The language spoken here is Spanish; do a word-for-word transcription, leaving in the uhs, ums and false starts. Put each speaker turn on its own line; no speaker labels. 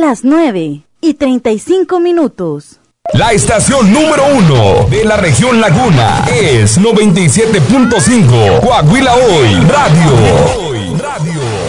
las nueve y treinta y cinco minutos.
La estación número uno de la región Laguna es noventa y siete punto cinco Coahuila Hoy Radio. Hoy Radio.